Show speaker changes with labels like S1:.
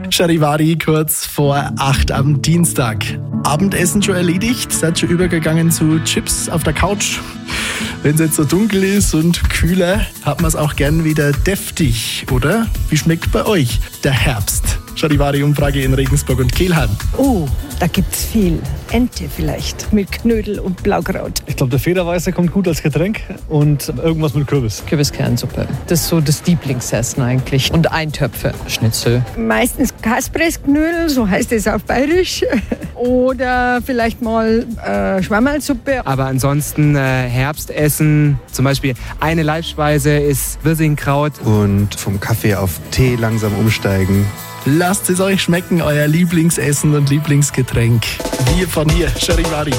S1: Charivari kurz vor 8 am Dienstag. Abendessen schon erledigt, seid schon übergegangen zu Chips auf der Couch. Wenn es jetzt so dunkel ist und kühler, hat man es auch gern wieder deftig, oder? Wie schmeckt bei euch der Herbst? Charivari-Umfrage in Regensburg und Kelheim.
S2: Oh, da gibt's viel. Ente vielleicht mit Knödel und Blaukraut.
S3: Ich glaube, der Federweißer kommt gut als Getränk und irgendwas mit Kürbis.
S4: Kürbiskernsuppe. Das ist so das Lieblingsessen eigentlich. Und Eintöpfe. Schnitzel.
S2: Meistens Kaspressknödel, so heißt es auf Bayerisch. Oder vielleicht mal Schwammerlsuppe.
S5: Aber ansonsten Herbstessen, zum Beispiel eine Leibspeise ist Wirsingkraut.
S6: Und vom Kaffee auf Tee langsam umsteigen.
S1: Lasst es euch schmecken, euer Lieblingsessen und Lieblingsgetränk. Wir von hier, Charivari.